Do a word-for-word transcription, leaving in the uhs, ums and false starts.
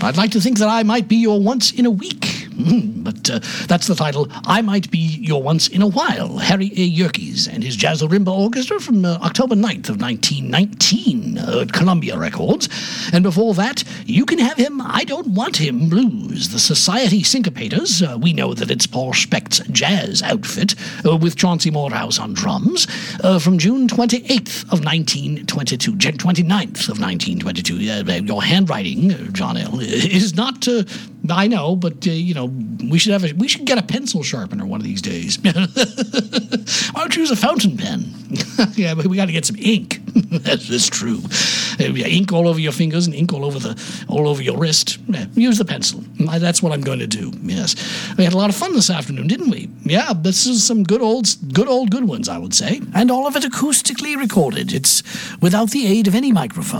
I'd like to think that I might be your once in a week. But uh, that's the title. I Might Be Your Once in a While. Harry A. Yerkes and his Jazz Marimba Orchestra from uh, October ninth of nineteen nineteen uh, at Columbia Records. And before that, You Can Have Him, I Don't Want Him Blues. The Society Syncopators. Uh, we know that it's Paul Specht's jazz outfit uh, with Chauncey Morehouse on drums uh, from June twenty-eighth of nineteen twenty-two. June twenty-ninth of nineteen twenty-two. Uh, your handwriting, uh, John L., is not... Uh, I know, but, uh, you know, we should have a, we should get a pencil sharpener one of these days. Why don't you use a fountain pen? Yeah, but we got to get some ink. That's, that's true. Uh, ink all over your fingers and ink all over the all over your wrist. Yeah, use the pencil. That's what I'm going to do. Yes, we had a lot of fun this afternoon, didn't we? Yeah, this is some good old, good old, good ones, I would say, and all of it acoustically recorded. It's without the aid of any microphone.